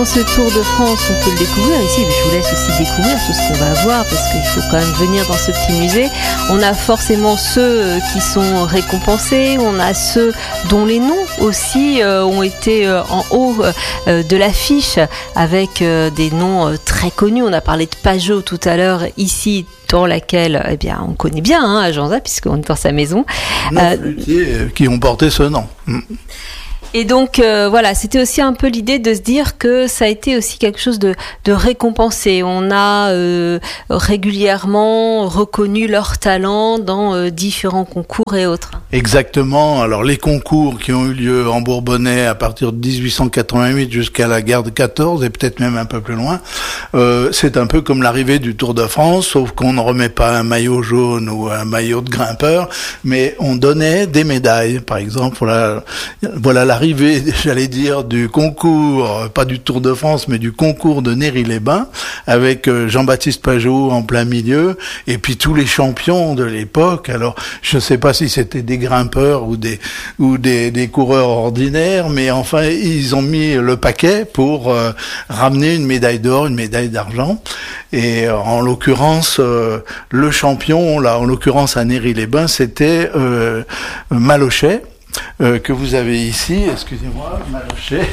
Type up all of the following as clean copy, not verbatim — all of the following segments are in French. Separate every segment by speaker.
Speaker 1: Ce Tour de France, on peut le découvrir ici, mais je vous laisse aussi découvrir tout ce qu'on va voir parce qu'il faut quand même venir dans ce petit musée. On a forcément ceux qui sont récompensés, on a ceux dont les noms aussi ont été en haut de l'affiche avec des noms très connus. On a parlé de Pajot tout à l'heure ici, dans laquelle on connaît bien à Janza puisqu'on est dans sa maison.
Speaker 2: 9 luthiers qui ont porté ce nom.
Speaker 1: Et donc voilà, c'était aussi un peu l'idée de se dire que ça a été aussi quelque chose de récompensé. On a régulièrement reconnu leur talent dans différents concours et autres.
Speaker 2: Exactement. Alors les concours qui ont eu lieu en Bourbonnais à partir de 1888 jusqu'à la guerre de 14 et peut-être même un peu plus loin, c'est un peu comme l'arrivée du Tour de France, sauf qu'on ne remet pas un maillot jaune ou un maillot de grimpeur, mais on donnait des médailles. Par exemple, voilà l'arrivée, j'allais dire, du concours, pas du Tour de France, mais du concours de Néry-les-Bains, avec Jean-Baptiste Pajot en plein milieu, et puis tous les champions de l'époque. Alors, je sais pas si c'était des grimpeurs ou des coureurs ordinaires, mais enfin, ils ont mis le paquet pour ramener une médaille d'or, une médaille d'argent. Et en l'occurrence, le champion, là, en l'occurrence à Néry-les-Bains, c'était Malochet. Que vous avez ici, excusez-moi, Malochet,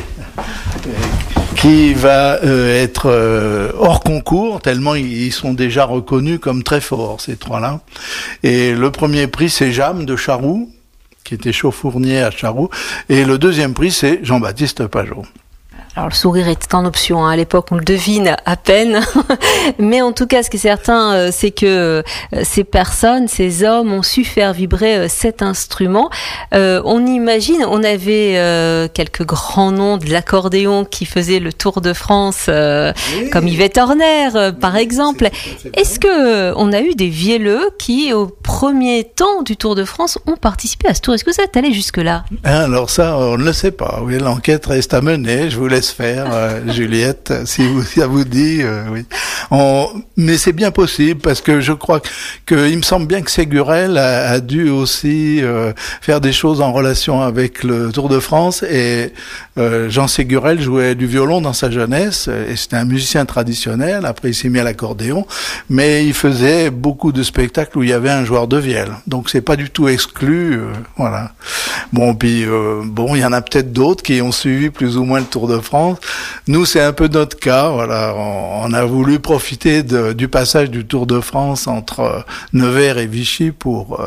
Speaker 2: qui va être hors concours, tellement ils sont déjà reconnus comme très forts, ces trois-là. Et le premier prix, c'est Jam de Charroux, qui était chauffournier à Charroux, et le deuxième prix, c'est Jean-Baptiste Pajot.
Speaker 1: Alors le sourire était en option, à l'époque on le devine à peine, mais en tout cas ce qui est certain c'est que ces personnes, ces hommes ont su faire vibrer cet instrument. On imagine, on avait quelques grands noms de l'accordéon qui faisaient le Tour de France, oui, comme Yvette Horner par exemple. Est-ce que on a eu des vielleux qui au premier temps du Tour de France ont participé à ce tour? Est-ce que ça est allé jusque-là?
Speaker 2: Alors ça on ne le sait pas, oui, l'enquête reste à mener, je vous laisse faire, Juliette, si ça vous dit, oui. Mais c'est bien possible parce que je crois que il me semble bien que Ségurel a dû aussi faire des choses en relation avec le Tour de France et Jean Ségurel jouait du violon dans sa jeunesse et c'était un musicien traditionnel. Après il s'est mis à l'accordéon, mais il faisait beaucoup de spectacles où il y avait un joueur de vielle, donc c'est pas du tout exclu, voilà. Bon, puis il y en a peut-être d'autres qui ont suivi plus ou moins le Tour de France. Nous, c'est un peu notre cas. Voilà, on a voulu profiter du passage du Tour de France entre Nevers et Vichy pour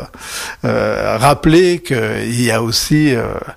Speaker 2: rappeler qu'il y a aussi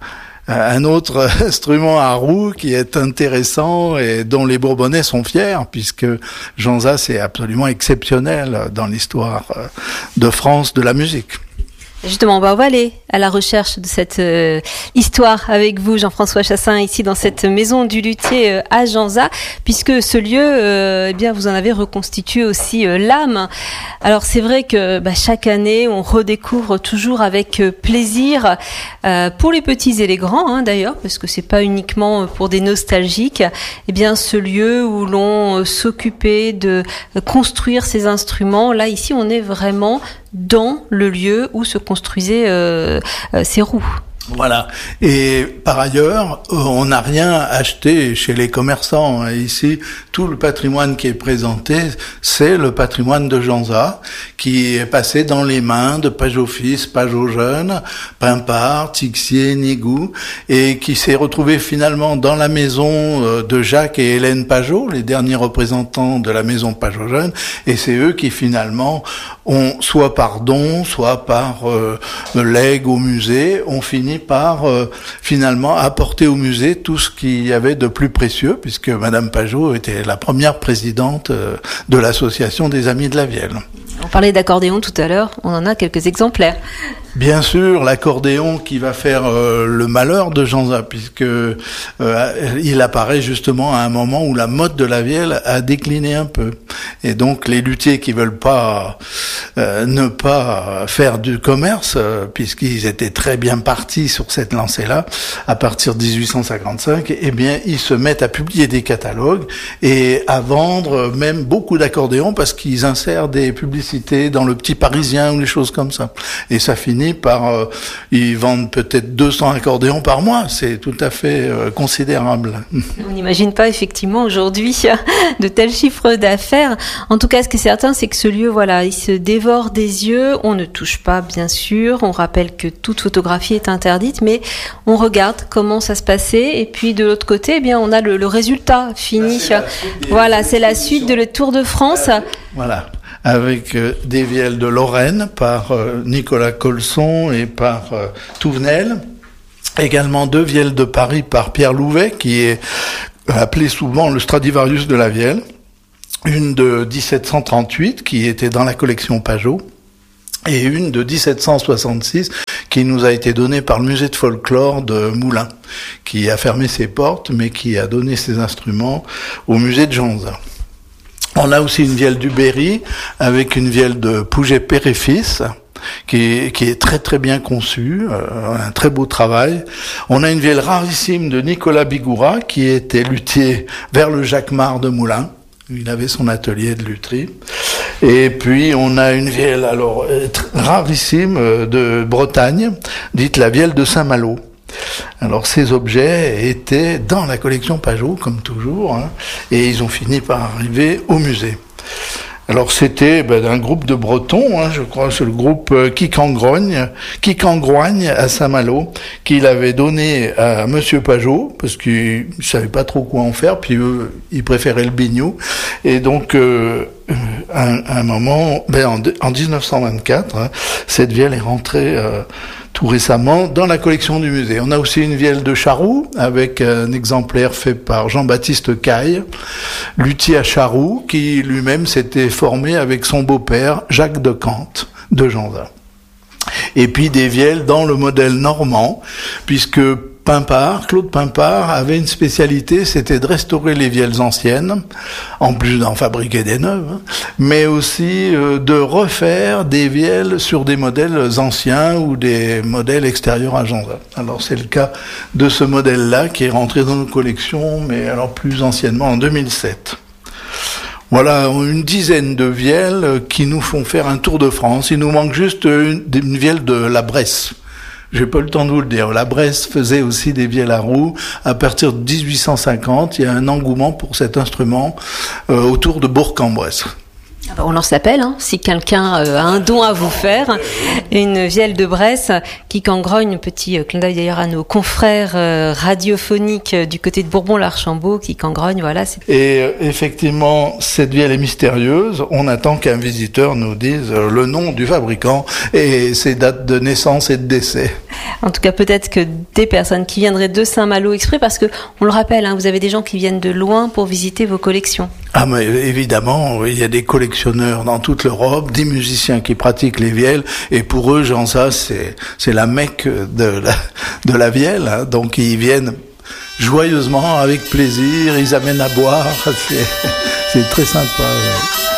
Speaker 2: un autre instrument à roue qui est intéressant et dont les Bourbonnais sont fiers, puisque Janza, c'est absolument exceptionnel dans l'histoire de France de la musique.
Speaker 1: Justement, on va aller à la recherche de cette histoire avec vous, Jean-François Chassin, ici dans cette maison du luthier à Janza, puisque ce lieu, vous en avez reconstitué aussi l'âme. Alors c'est vrai que chaque année, on redécouvre toujours avec plaisir, pour les petits et les grands, d'ailleurs, parce que c'est pas uniquement pour des nostalgiques, ce lieu où l'on s'occupait de construire ces instruments. Là, ici, on est vraiment dans le lieu où se construisaient ces roues.
Speaker 2: Voilà. Et par ailleurs, on n'a rien acheté chez les commerçants. Ici, tout le patrimoine qui est présenté, c'est le patrimoine de Janza, qui est passé dans les mains de Pajot fils, Pajot jeune, Pimpard, Tixier, Nigou, et qui s'est retrouvé finalement dans la maison de Jacques et Hélène Pajot, les derniers représentants de la maison Pajot jeune, et c'est eux qui finalement ont, soit par don, soit par legs au musée, ont fini par finalement apporter au musée tout ce qu'il y avait de plus précieux, puisque Madame Pajot était la première présidente de l'association des Amis de la Vielle.
Speaker 1: On parlait d'accordéon tout à l'heure, on en a quelques exemplaires.
Speaker 2: Bien sûr, l'accordéon qui va faire le malheur de Janza, puisque il apparaît justement à un moment où la mode de la vielle a décliné un peu. Et donc les luthiers qui veulent pas ne pas faire du commerce, puisqu'ils étaient très bien partis sur cette lancée-là, à partir de 1855, ils se mettent à publier des catalogues et à vendre même beaucoup d'accordéons parce qu'ils insèrent des publicités dans le Petit Parisien ou des choses comme ça. Et ça finit finit par... ils vendent peut-être 200 accordéons par mois. C'est tout à fait considérable.
Speaker 1: On n'imagine pas effectivement aujourd'hui de tels chiffres d'affaires. En tout cas, ce qui est certain, c'est que ce lieu, voilà, il se dévore des yeux. On ne touche pas, bien sûr. On rappelle que toute photographie est interdite, mais on regarde comment ça se passait. Et puis de l'autre côté, eh bien, on a le résultat fini. Voilà, c'est la suite de le Tour de France.
Speaker 2: Voilà, avec des vielles de Lorraine par Nicolas Colson et par Touvenel. Également 2 vielles de Paris par Pierre Louvet, qui est appelé souvent le Stradivarius de la vielle. Une de 1738, qui était dans la collection Pajot, et une de 1766, qui nous a été donnée par le musée de folklore de Moulins, qui a fermé ses portes, mais qui a donné ses instruments au musée de Janza. On a aussi une vielle du Berry, avec une vielle de Pouget père et fils, qui est très très bien conçue, un très beau travail. On a une vielle rarissime de Nicolas Bigoura, qui était luthier vers le Jacquemart de Moulins. Il avait son atelier de lutherie. Et puis on a une vielle alors rarissime de Bretagne, dite la vielle de Saint-Malo. Alors ces objets étaient dans la collection Pajot, comme toujours, et ils ont fini par arriver au musée. Alors c'était d'un groupe de Bretons, je crois, c'est le groupe Quicangroigne à Saint-Malo, qu'il avait donné à Monsieur Pajot, parce qu'il ne savait pas trop quoi en faire, puis eux, ils préféraient le biniou. Et donc, à un moment, en 1924, cette vielle est rentrée tout récemment dans la collection du musée. On a aussi une vielle de Charroux, avec un exemplaire fait par Jean-Baptiste Caille, luthier à Charroux, qui lui-même s'était formé avec son beau-père, Jacques de Cant, de Janza. Et puis des vielles dans le modèle normand, puisque Claude Pimpard avait une spécialité, c'était de restaurer les vielles anciennes, en plus d'en fabriquer des neuves, mais aussi de refaire des vielles sur des modèles anciens ou des modèles extérieurs à Janza. Alors c'est le cas de ce modèle-là qui est rentré dans nos collections, mais alors plus anciennement en 2007. Voilà une dizaine de vielles qui nous font faire un tour de France. Il nous manque juste une vielle de la Bresse. J'ai pas le temps de vous le dire. La Bresse faisait aussi des vielles à roue. À partir de 1850, il y a un engouement pour cet instrument autour de Bourg-en-Bresse.
Speaker 1: On lance l'appel, si quelqu'un a un don à vous faire. Une vielle de Bresse qui cangrogne, petit clin d'œil d'ailleurs à nos confrères radiophoniques du côté de Bourbon-l'Archambault qui cangrogne, voilà.
Speaker 2: Et effectivement, cette vielle est mystérieuse. On attend qu'un visiteur nous dise le nom du fabricant et ses dates de naissance et de décès.
Speaker 1: En tout cas, peut-être que des personnes qui viendraient de Saint-Malo exprès, parce que, on le rappelle, vous avez des gens qui viennent de loin pour visiter vos collections.
Speaker 2: Ah, mais évidemment, il y a des collectionneurs dans toute l'Europe, des musiciens qui pratiquent les vielles, et pour eux, Janza, c'est la Mecque de la vielle, donc ils viennent joyeusement, avec plaisir, ils amènent à boire, c'est très sympa. Ouais.